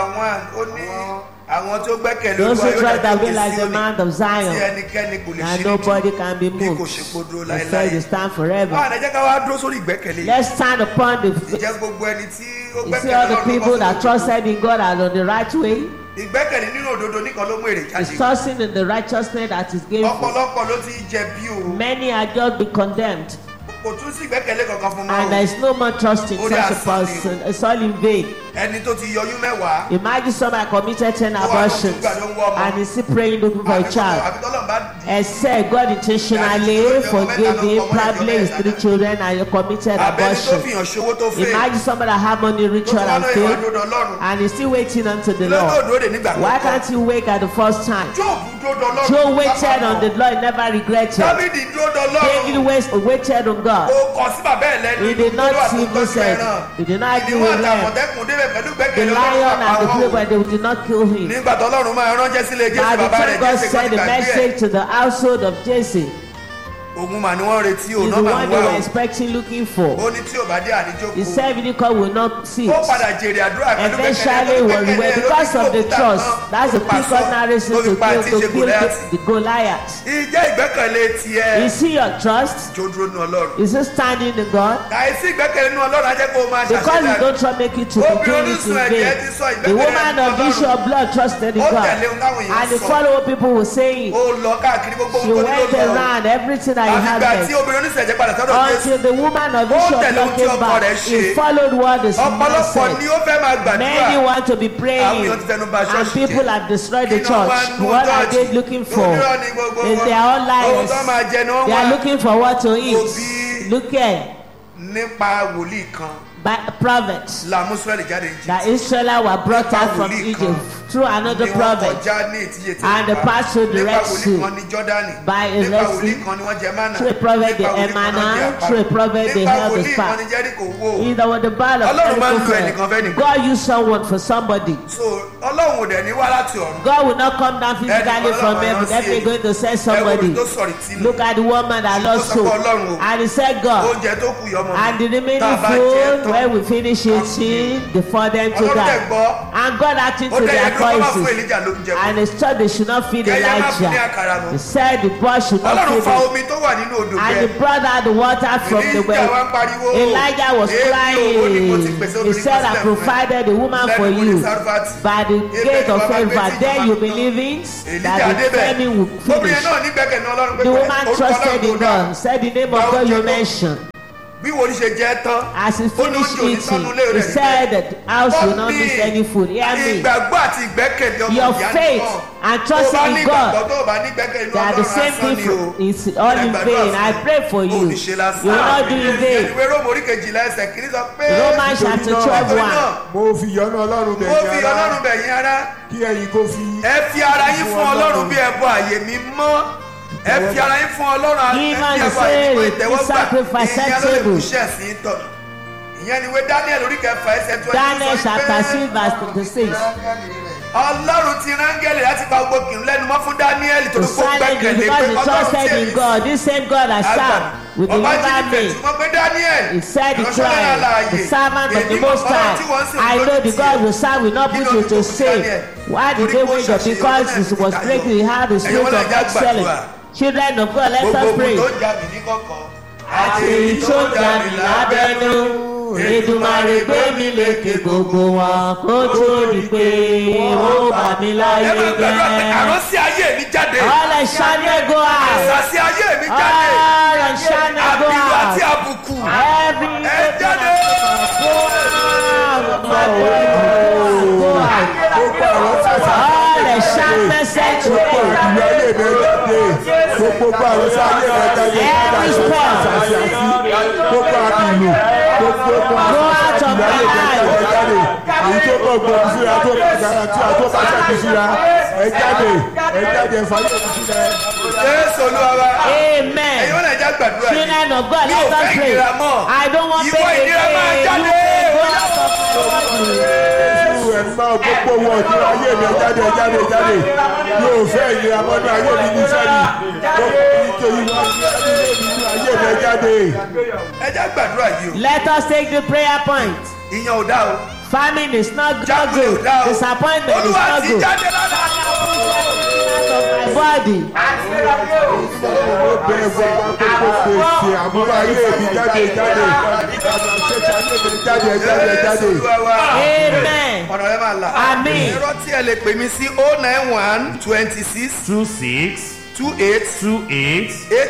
àwọn tó gbẹ́kẹ̀lé Those who Olúwa yóò trust that dàbí will like the Síónì Mount of tí Zion, ẹnikẹ́ni kò lè and ṣí nobody can be bí kò moved. ṣe kó dúró He said láéláé. you stand forever. Ẹ jẹ́ ká wá dúró sórí ìgbẹ́kẹ̀lé. Let's stand upon the. Ìjẹ́ gbogbo ẹni tí ó You see all the gbẹ́kẹ̀lé people that Ọlọ́run trusted in God are on the right way. ìgbẹ́kẹ̀lé nínú òdodo nìkan ló mú èrè Is jáde. trusting in the righteousness that is given. Ọ̀pọ̀lọpọ̀ ló ti jẹ̀bi o. Many are just be condemned, Kò tún sí ìgbẹ́kẹ̀lé kankan fún and there is no more trust in such a person. It's all in vain. Ẹni tó ti yọyún mẹ́wàá. Imagine somebody committed 10 abortions and is still praying looking for a child. Àbí tọ́lọ́run bá Except God intentionally forgave him, probably his 3 children, and he committed Àbẹ́ni tó abortion. fi hàn ṣòwò tó fẹ́. Imagine somebody that have money, ritual, and faith, Ọlọ́run. and is still waiting until the Lọ́dọ̀ Lord. òdòdó nígbà Why kọ̀ọ̀kan. can't he wait at the first time? Jóòbù dúró dọlọ́run. Joe waited on the Lord, never regretted. Dábìdì dúró David dọlọ́run. waited on God. Ó kọ sí bàbá ẹ̀ lẹ́nu. He did not Olúwa tó see tọ́jú himself. ẹran. He did not argue Ìdíwọ́ with them. àtàmọ̀tẹ́kùn débẹ̀ pẹ̀lú The gbẹ́kẹ̀lé lion and the Ọlọ́run. cobra, they did not kill him. Nígbà tọ́lọ́run máa ránṣẹ́ sílé Jésù By the bàbá rẹ̀ time God Jésù sent the gbàgbé ẹ̀. message to the household of Jesse, Ògùn mà ni wọ́n retí o, he's náà the máa one ń they wá were o. expecting, looking for. Ó ní tí ò bá dé àníjókòó. He said if God will not see Ó it. padà jèrè àdúrà pẹ̀lú Eventually, because of the trust, that's the quick ordinary reason to kill the Goliath. Ìjẹ́ ìgbẹ́kẹ̀lé tiẹ̀. Is he your trust? Jó dúró nínú Ọlọ́run. Is he standing in God? Àìsí ìgbẹ́kẹ̀lé nínú Ọlọ́run á jẹ́ kó o máa Because you ṣàṣeyọrí. don't try make it to be doing it in vain. The woman of issue of blood trusted in Ó God, tẹ̀lé ohun táwọn èèyàn and he sọ. followed what people were saying. Ó lọ káàkiri gbogbo She ohun tó ní went ló lọ. around everything that he had Àfìgbà tí meant. obìnrin oníṣẹ̀jẹ̀ padà sọ́dọ̀ Jésù. Until the woman of issue of blood came back, he followed what the man Ọ̀pọ̀lọpọ̀ ni said. ó fẹ́ máa gbàdúrà. Many want to be Àwọn praying, èèyàn ti tẹnu ba and ṣọ́ọ̀ṣì people jẹ́. have destroyed the Kí ni wọ́n church. wá nú What are church? they looking for? Onírọ́ ni gbogbo If wọn. they are all Ohun liars, tó máa jẹ ni wọ́n they are wá. looking for what to Òbí. eat. Look at Nípa wòlíì kan by prophets la mú Ísírẹ́lì jáde ní that Israel were brought out from Egypt through another prophet, and they passed through the Red Sea by a Red Sea. Through a prophet they ate manna, through a prophet they held the staff. Either with the battle of Jericho, God used someone for somebody. So Ọlọ́run ò dẹ̀ ní wá láti ọ̀run. God will not come down physically from heaven. Definitely going to send somebody. Ẹ wo tó sọ̀rọ̀ tí Look at the woman that lost hope, and he said God, oúnjẹ tó kù yọmọ. and the remaining Tá a bá jẹ food tán, when we finish eating, for them to Ọlọ́run dẹ̀ die. gbọ́. And God acted Ó to dẹ̀ their yẹ kí wọ́n máa fún voices, Èlíjà lóúnjẹ. and he said they should not feed Kẹ́yẹ́ má fún ní Elijah. àkàrà mọ́. He said the boy should not Ọlọ́run feed fa him, omi tó wà nínú odò and he jẹ. brought out the water from the Èlíjà wá well. ń pariwo. Elijah was crying. He said, I provided a woman for you by the gate of Ephraim. Then you believe it, that the famine will Obìnrin finish. náà ní gbẹ́kẹ̀ ní Ọlọ́run pé The woman orúkọ trusted Ọlọ́run in tó dáa. God, said the name of God you mentioned. Bí wòlíì ṣe jẹ́ tán. As he Ó ní finished oúnjẹ òní eating, sọ́nù lé he rẹ̀ said that the house will not Bọ́ọ̀mì, miss any food. Hear me. Ìgbàgbọ́ àti ìgbẹ́kẹ̀lé ọmọ Your ìyá faith nìkan. and Tó trust o bá ní in ìgbàgbọ́ God, tó o bá ní gbẹ́kẹ̀lé they are the Ọlọ́run same asán ni o. people. It's all in vain. I pray for you. You will not do in vain. Ìwé Róòmù orí kejìlá ẹsẹ̀ kìíní sọ pé. Romans chapter 12:1. Mo fi ìyọ́nú Ọlọ́run bẹ̀ Mo yín fi ará Ọlọ́run bẹ̀ yín ará. kí ẹ̀yin kó fi. Ẹ fi ara yín fún Ọlọ́run bí ẹbọ àyè mi mọ́. Ẹ fi ara yín fún Ọlọ́run Give bí us ẹbọ àyè mi mọ́ the ìtẹ́wọ́gbà. sacrifice Ìyẹn ló lè acceptable. mú iṣẹ́ sí í tọ̀. Ìyẹn ni ìwé Daniel orí kẹfà ẹsẹ̀ 22 Daniel sọ chapter pé 6 verse 26. Ọlọ́run ti rángẹ́lì láti pa gbogbo kìnnìún lẹ́nu mọ́ fún Daniel tó To kó silence me gbẹ́kẹ̀lé pé because he Ọlọ́run trusted tí in èmi God. This same God I serve will deliver me. Wọ́n pé Daniel. He said, he cried, the servant of the Most High, I know the God will serve will not put you to shame. Why did they wait up? Because it was breaking, he had the spirit of excellence. Children of God, let us pray. Gbogbo tó jà mí ní kọ̀kọ̀. Àti èyí tó jà mí lábẹ́nú, Èdùmàrè gbé mi lékè gbogbo wọn, kó tó di pé ó bà mí láyé Ẹ máa gbàdúrà pé jẹ́. àránsí ayé mi jáde. All the shining go out. Àṣàṣì ayé mi jáde. All the shining go Àbìlú àti out. àbùkù. Every Ẹ jáde. go out. Go out. All the shining set to go. Ìyọ́lé mi jáde. Gbogbo àrùn sáyé rẹ̀ jáde. Every spell. Gbogbo àbìlù. Gbogbo Go out of my ìyọ́lé mi life. jáde. Èyí tó bọ̀ gbòòrò síra tó bá dára tí a tó bá ṣẹ́kù síra. Ẹ jáde. Ẹ jáde fàyè mi sílẹ̀. Jésù Olúwa wa. Ẹ̀yin Amen. wọn náà já gbàdúrà yìí. Children of God, Mi ò let us fẹ́ pray. ìnira mọ́. I don't want Ìwọ pain ìnira máa again. jáde. You go out of my life. Jésù ẹ̀ máa gbogbo wọn ọdún ayé mi jáde jáde jáde. Yóò fẹ́ ìlera mọ́nú ayé mi ní sẹ́ni. Nítorí wọn ní ayé mi jáde. Ẹ já gbàdúrà yìí o. Let us take the prayer point. Ìyẹn ò dá o. Famine is not jákulẹ̀ good. ò dá o. Disappointment is Olúwa not ti good. jáde lára. Out of my body. bẹ̀rẹ̀ fún akókò pèsè àmúra ayé mi jáde jáde àmàṣẹ́ta ayé mi jáde jáde jáde. Amen. ọ̀nà rẹ̀ máa là. Àmín. ẹ̀rọ tí ẹ lè pè mí sí 091 26 26 28 28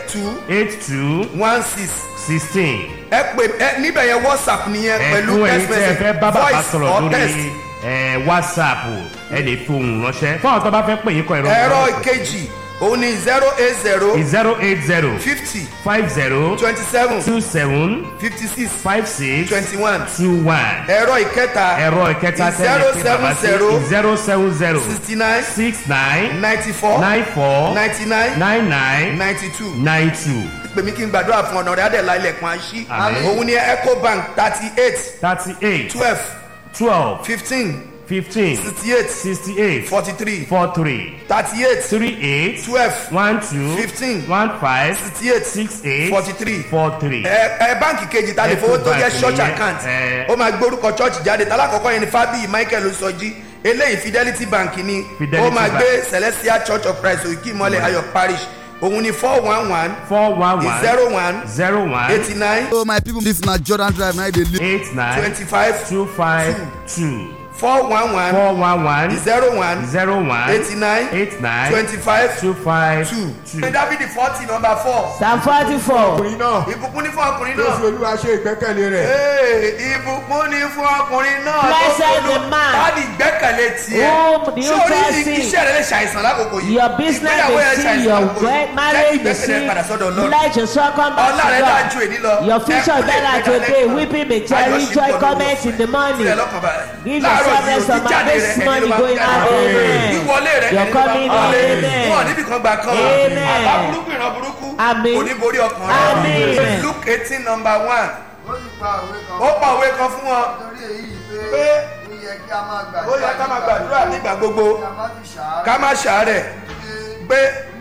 82 82 16. 16. ẹ pè ẹ níbẹ̀ yẹn WhatsApp nìyẹn pẹ̀lú ẹ̀kún text ẹ̀yin tí ẹ message fẹ́ bá bàbá voice sọ̀rọ̀ or lórí text. WhatsApp ẹ lè fi ohùn ránṣẹ́ fún àwọn tó bá fẹ́ pè yín kọ ẹ̀rọ ìkejì òun ni 080 080 50 50 27 27 56 56 21. 21. ẹ̀rọ ìkẹta ẹ̀rọ ìkẹta tẹ́lẹ̀ pé bàbá sí 070 69 69 94 94 99 99 92. 92 pèmí kí n gbàdúrà fún ọ̀nà rẹ̀ adẹ̀lá ilẹ̀kùn àṣì. Àmín. òun ni Ecobank 38 38 12 12 15 15 68 68 43 43 38 38 12 12 15 15 68 68 43. 43. báǹkì kejì ta lè fowó tó jẹ́ Ecobank church nìyẹn, account ẹ. ó máa gbórúkọ church jáde tálákọ̀ọ́kọ́ yẹn ni Fábíyì Michael Oṣọ́jí eléyìí Fidelity Bank ni Fidelity ó máa Bank. gbé Celestial Church of Christ Òkè Ìmọ̀lẹ̀ Ayọ̀ Parish òun ni 411 411 01 01 89 So my people, this na Jordan Drive now they live. 89 25 252 411 411 01 01 89 89 25 252. Ní Dáfídì 40 number 4. Psalm 44. ọkùnrin náà Ìbùkún ní fún ọkùnrin tó fi náà. olúwa ṣe ìgbẹ́kẹ̀lé rẹ̀. Ìbùkún ní fún ọkùnrin náà. Blessed the man Báàdì gbẹ́kẹ̀lé tiẹ̀. whom the you Sórí trust in. iṣẹ́ rẹ̀ lè ṣàìsàn lákòókò yìí. Your business Ìgbéyàwó may rẹ̀ see, ṣàìsàn your lákòókò yìí. marriage may Jẹ́ kí ìgbẹ́kẹ̀lé padà sọ́dọ̀ see, Ọlọ́run. let your soul come back Ọlá rẹ̀ dáa ju to èní lọ. God. Your future better today, weeping may tarry, joy cometh in the morning. Give yourself rest of my this money going out, amen. Ìwọlé rẹ̀ You're coming in, amen. Wọ́n níbi kan gbà kan. Amen. Àbá burúkú ìran burúkú. Àmín. Kò ní borí ọkàn Àmín. rẹ̀. Luke 18 number 1. Ó pa òwe kan fún wọn. Pé ó yẹ ká máa gbàdúrà nígbà gbogbo. Ká má ṣàárẹ̀. Pé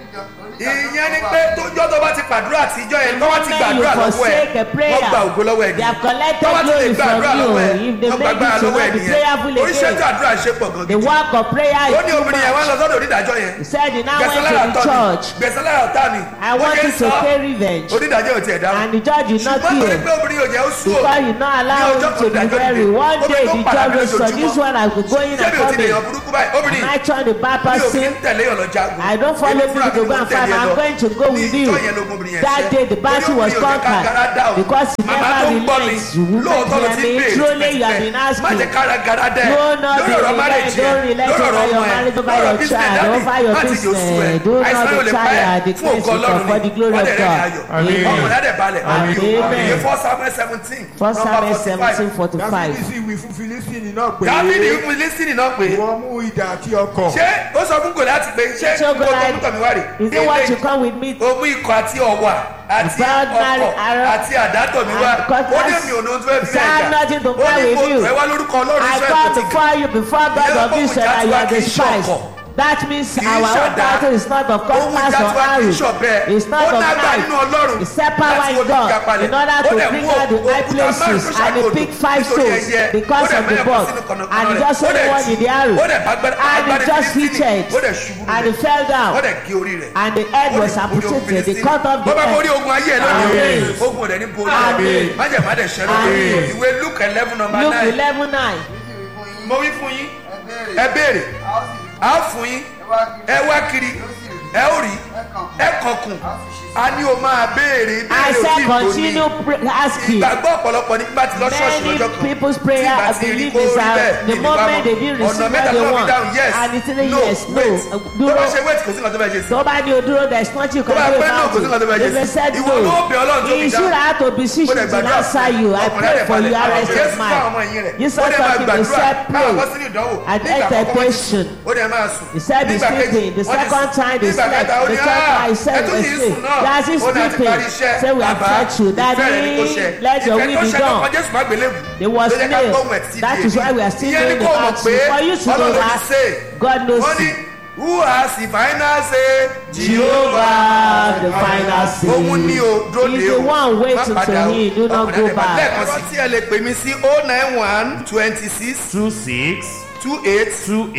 ìyẹn ni pé tójọ́ tó bá ti gbàdúrà àtijọ́ yẹn tó bá ti gbàdúrà lọ́wọ́ ẹ̀ wọ́n gba ògo lọ́wọ́ ẹ̀ They have collected tó bá ti lè glory from gbàdúrà you. lọ́wọ́ ẹ̀ If they wọ́n make gbàgbára it to lọ́wọ́ ẹ̀ not be nìyẹn prayerful oríṣẹ́ tó again. àdúrà ṣe pọ̀ gan The gidi work of prayer ó is ní too obìnrin yẹn wá lọ much. sọ́dọ̀ onídàájọ́ yẹn He said he now went gbẹ̀sẹ̀lára to the ọ̀tá church. ni gbẹ̀sẹ̀lára ọ̀tá ni I want you to pay revenge. onídàájọ́ ò tiẹ̀ dáhùn And the judge did not ṣùgbọ́n torí hear. pé obìnrin yóò jẹ́ ó sú Because you not allow him to be buried. One day the judge will say, this one I could go in and ṣebí o ti lè yan come burúkú báyìí in. obìnrin Am I turn the bad mi ò fi person? ń tẹ̀lé ọ̀nà jagun I don't follow people to go and fight. I'm going to go with you. That day the battle was conquered because he never relents. You will not hear me. Truly you have been asking. má jẹ́ kára gara dẹ́ Do not lórí ọ̀rọ̀ marriage don't yẹn relent lórí ọ̀rọ̀ over your ọmọ ẹ̀ marriage, over lórí your ọ̀rọ̀ business child, dáàbì over your má ti jò sú ẹ̀ business. Do àìsàn not yóò be lè pa ẹ̀ tired. The fún ògo cleansing ọlọ́run for the ni glory wọ́n of dẹ̀ rẹ̀ ní ayọ̀ God. Amen. ọmọ rẹ̀ dẹ̀ balẹ̀ Amen. ìyẹn 1 Samuel 17 First Samuel number 45 17:45. dáfídì sì wí fún filistini náà pé dábìdì Fílístínì náà pé wọ́n mú idà àti ọkọ̀. ṣé ó sọ fún Gòláyátì pé ṣé So kó tó mú tọ̀mí wá rè is it what you come with me? o mú ikọ̀ àti ọ̀wà àti Proud man, ọkọ̀ arrow, àti àdá tọ̀mí wá and cutlass. ó ní èmi ò ní ohun tó fẹ́ fi Say, I have nothing to ó fight ní with mo you. tẹ̀ wá lórúkọ Ọlọ́run I Ísírẹ́lì come tó ti before you, before God Ìyẹn of ohun Israel, ìjà and you tiwa are kì í despised. ṣọ̀kọ̀. That means Kì í our own ṣàdá. battle is not of ohun cutlass ìjà or tiwa kì í arrow. ṣọ̀bẹ It's not ó of lágbá knife. nínú Ọlọ́run It's set power in God in order to bring out the high places and he picked 5 souls because of the bug. And he just only one in the arrow. And he just hit it. And he fell ó down. dẹ̀ gé orí rẹ̀. And the head was amputated. They cut off the bó bá borí head. ogun ayé ẹ lónìí Amen. ogun ò dẹ̀ ní borí Amen. májèmádé ṣẹlẹ̀ Amen. ìwé Luke 11 number Luke 9 11:9. mo wí fún yín ẹ béèrè a ó fún yín ẹ wá kiri ẹ ó rí ẹ kọkùn a ní o máa béèrè I béèrè said òtí continue asking. ìgbàgbọ́ ọ̀pọ̀lọpọ̀ nígbà tí lọ ṣọ́ọ̀ṣì Many lọ́jọ́ kan people's prayer tí ìgbà I tí rí believe kó is rí that bẹ́ẹ̀ the ní moment they ìbámu didn't ọ̀nà receive mẹ́ta what they ló fi want dáhùn yes and it's saying no yes wait no tó bá ṣe wait kò sí nǹkan tó bá ṣe sí tó bá ní o dúró there is nothing you tó can bá do pẹ́ náà about kò sí nǹkan tó bá it ṣe if they sí said ìwọ ló bẹ Ọlọ́run tó no fi he should dáhùn have to beseech ó you dẹ̀ to gbàdúrà answer you I ọkùnrin pray rẹ̀ for balẹ̀ you arrest Jésù of fún àwọn ọmọ mine ẹ̀yìn rẹ̀ you ó said dẹ̀ máa something they gbàdúrà said káwọn pray bọ́ sínú ìdánwò and nígbà enter àkọ́kọ́ wọ́n ti temptation. sùn ó dẹ̀ máa sùn He said he's nígbà kejì sleeping. The wọ́n ti second sùn time he nígbà slept. kẹta ó The ní third time he ẹ said tún he ti sleep. sùn náà That's his ó ní àti sleeping. parí iṣẹ́ Say we have bàbá fed you. ìfẹ́ rẹ̀ ni kò ṣẹ Daddy, let your ìfẹ́ will tó be ṣẹ lọ́kàn done. Jésù má gbélébù There was ló yẹ ká nail. gbóhùn ẹ̀ títí That is why we are still ìyẹn ni doing the kò mọ̀ action. pé For you to know Ọlọ́run ti that ṣe God knows wọ́n ní it. who has the final say? Jehovah the final say. Òun ni o dúró He de is the o. one waiting to him, do not go back. Lẹ́ẹ̀kan sí tí ẹ lè pè mí sí 091 26 26 28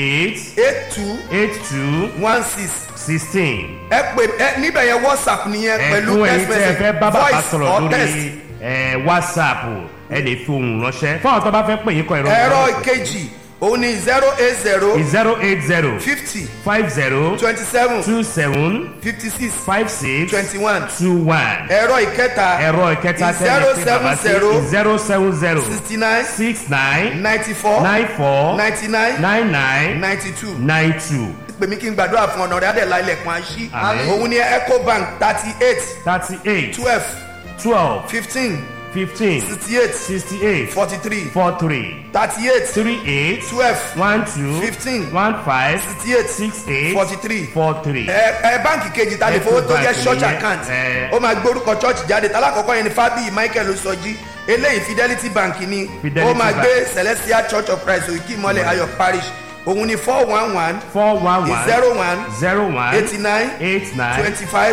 28 82 82 16. 16. Ẹ pè níbẹ̀ yẹn WhatsApp nìyẹn pẹ̀lú ẹ̀fún ẹ̀yin text tí ẹ fẹ́ bá message bàbá voice sọ̀rọ̀ or text. lórí WhatsApp ẹ lè fi ohùn ránṣẹ́ fún àwọn tó bá fẹ́ pè yín kọ ẹ̀rọ ìkejì òun ni 080 080 50 50 27 27 56 56 21. 21. ẹ̀rọ ìkẹta ẹ̀rọ ìkẹta tẹ́lẹ̀ pé bàbá sí 070 69 69 94 94 99 99 92. 92 pèmí kí n gbàdúrà fún ọ̀nà rẹ̀ adẹ̀lá ilẹ̀kùn àṣì. Àmín. òun ni Ecobank 38 38 12 12 15 15 68 68 43 43 38 38 12 12 15 15 68 68 43. 43. báǹkì kejì ta lè fowó tó jẹ́ Ecobank church nìyẹn. account ó máa gbórúkọ church jáde tálákọ̀ọ́kọ́ yẹn ni Fábíyì Michael Oṣọ́jí eléyìí Fidelity Bank ni Fidelity ó máa Bank. gbé Celestial Church of Christ Òkè Ìmọ̀lẹ̀ Ayọ̀ Parish òun ni 411 411 01 01 89 89 25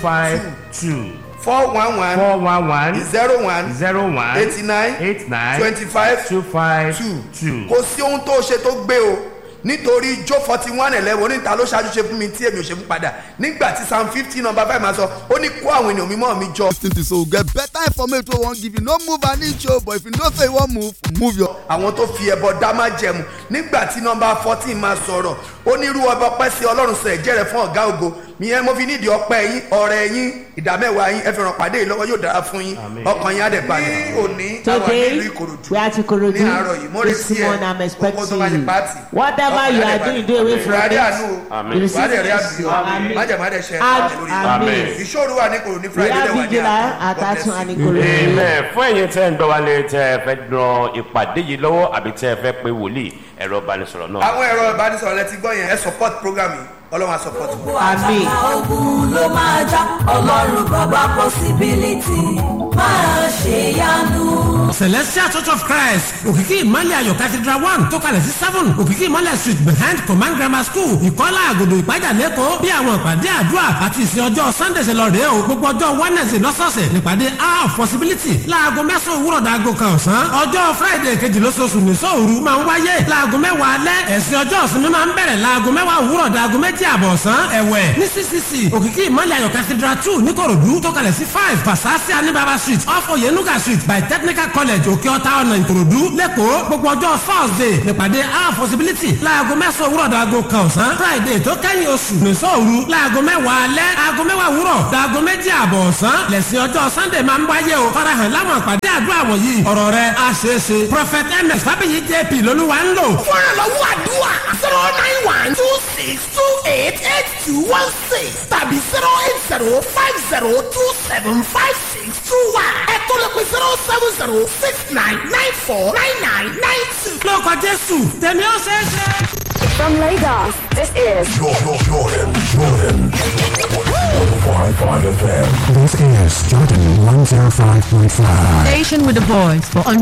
252 411 411 01 01 89 89 25 252. kò sí ohun tó ṣe tó gbé o nítorí jó 41:11 oníta ló ṣáájú ṣe fún mi tí èmi ò ṣe fún padà nígbà tí Psalm 50 number 5 máa sọ ó ní kó àwọn ènìyàn mímọ́ mi jọ. So get better information wey wan give you no move an inch o but if you know say you wan move your. àwọn tó fi ẹbọ dá má jẹmu nígbà tí nọmba 14 máa sọ̀rọ̀ ó ní irú ọba ọpẹ́ sí Ọlọ́run sọ ẹ̀jẹ̀ rẹ̀ fún ọ̀gá ògo ìyẹn mo fi nídìí ọpẹ́ yín ọrẹ yín ìdámẹ́wàá yín ẹ fi ràn pàdé yìí lọ́wọ́ yóò dára fún yín ọkàn yín á dẹ̀ balẹ̀. ní òní àwọn nílùú Ìkòròdú we are to Ikorodu ní àárọ̀ yìí mo retí this morning I'm ẹ expecting tó bá ṣe you. pàtì. Whatever you are doing, do away from ìwádìí àánú it. You receive ìwádìí rẹ̀ mercy. àbíyọ májàmádẹ̀ ṣe lórí Amen. ìṣòro wà ní Ìkòròdú ní We Friday are lẹ́wà ní vigilant at that one and Ikorodu. Amen. Fún ẹ̀yin tẹ́ ń gbọ́ wálé tẹ́ ẹ fẹ́ dán ìpàdé yìí lọ́wọ́ àbí tẹ́ ẹ fẹ́ pé wòlíì ẹ̀rọ ìbánisọ̀rọ̀ náà. àwọn ẹ̀rọ ìbánisọ̀rọ̀ lẹ ti gbọ́ yẹn ẹ support program yìí Ọlọ́run á support. Àmín. ogun ló máa já Ọlọ́run bàbá possibility máa ṣe yanu. Celestial Church of Christ òkìkí ìmọ̀lẹ̀ ayọ̀ cathedral 1 tó kalẹ̀ sí 7 òkìkí ìmọ̀lẹ̀ street behind command grammar school ìkọ́lá àgòdò ìpájà lẹ́kọ̀ọ́ bí àwọn ìpàdé àdúrà àti ìsìn ọjọ́ sunday ṣe lọ rèé o gbogbo ọjọ́ wednesday lọ́sọ̀ọ̀sẹ̀ nípàdé hour of possibility láago mẹ́sàn-án òwúrọ̀ dàgò kan ọ̀sán ọjọ́ friday kejì lóṣooṣù nìṣọ́ òru máa ń wáyé láago mẹ́wàá alẹ́ ẹ̀sìn ọjọ́ ìsinmi máa ń bẹ̀rẹ̀ láago mẹ́wàá òwúrọ̀ dàgò méjì àbọ̀ ọ̀sán ẹ̀wẹ̀ ní ccc òkìkí ìmọ̀lẹ̀ ayọ̀ cathedral 2 níkòròdú tó kalẹ̀ sí 5 pasasi anibaba street off oyenuga street by technical college òkè ọ̀tá ọ̀nà ìkòròdú lẹ́kọ̀ọ́ gbogbo ọjọ́ thursday nípàdé hour possibility láago mẹ́sàn-án òwúrọ̀ dàgò kan ọ̀sán friday tó kẹ́yìn oṣù nìṣọ́ òru láago mẹ́wàá alẹ́ aago mẹ́wàá òwúrọ̀ dàgò méjì àbọ̀ ọ̀sán lẹ́sìn ọjọ́ sunday máa ń wáyé o farahàn láwọn àpàdé àdúrà wọ̀nyí ọ̀rọ̀ rẹ̀ á ṣeé ṣe prophet ms fábíyì jp lolúwa ń lò. fúnra lọ́wọ́ àdúrà 09126288216 tàbí 08050275621 ẹ tó lè pe 07069949992. lórúkọ jésù tèmi ó ṣeé ṣe. From Lagos, this is Jordan 105.5 FM. This is Jordan 105.5. Station with a voice for